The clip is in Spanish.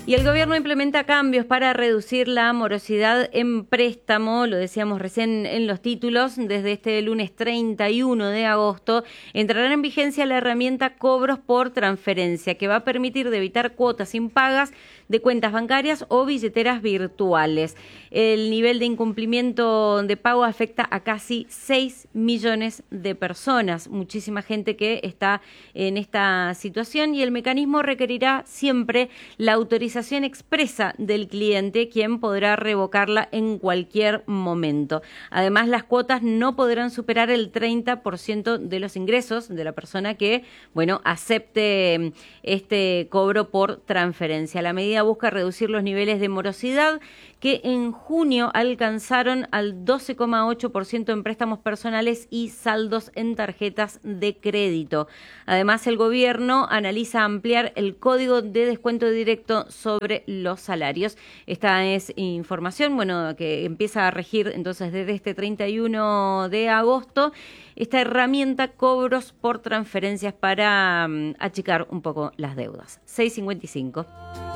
Y el gobierno implementa cambios para reducir la morosidad en préstamo, lo decíamos recién en los títulos. Desde este lunes 31 de agosto entrará en vigencia la herramienta Cobros por Transferencia, que va a permitir evitar cuotas impagas de cuentas bancarias o billeteras virtuales. El nivel de incumplimiento de pago afecta a casi 6 millones de personas, muchísima gente que está en esta situación, y el mecanismo requerirá siempre la autorización expresa del cliente, quien podrá revocarla en cualquier momento. Además, las cuotas no podrán superar el 30% de los ingresos de la persona que, acepte este cobro por transferencia. La medida busca reducir los niveles de morosidad, que en junio alcanzaron al 12,8% en préstamos personales y saldos en tarjetas de crédito. Además, el gobierno analiza ampliar el código de descuento directo sobre los salarios. Esta es información, que empieza a regir entonces desde este 31 de agosto, esta herramienta Cobros por Transferencias para achicar un poco las deudas. 6.55.